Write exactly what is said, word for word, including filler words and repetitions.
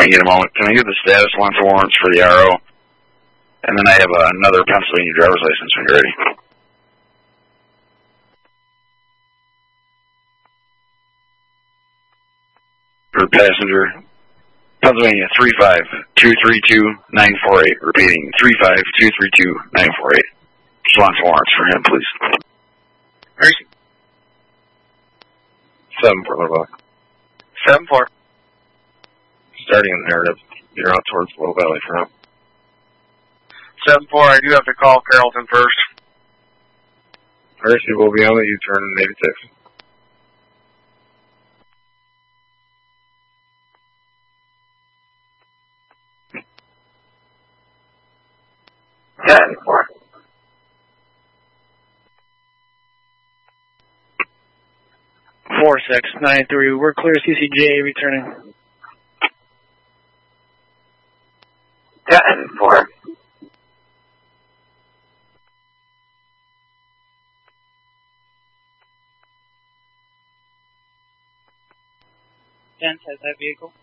I get a moment. Can I get the status one for warrants for the R O? And then I have uh, another Pennsylvania driver's license when you're ready. For passenger, Pennsylvania three five two three two nine four eight. Repeating, three five two three two nine four eight. Just want some warrants for him, please. Mercy. Seven four, Little Seven four. Starting in the narrative. You're out towards Low Valley for now. Seven four. I do have to call Carrollton first. Mercy will be on the U-turn in Navy six. Ten four. Four six nine three. We're clear. C C J returning. Ten four. Ten has that vehicle.